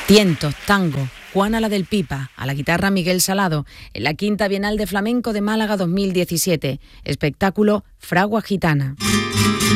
Tientos, tango, Juana la del Pipa, a la guitarra Miguel Salado, en la Quinta Bienal de Flamenco de Málaga 2017, espectáculo Fragua Gitana.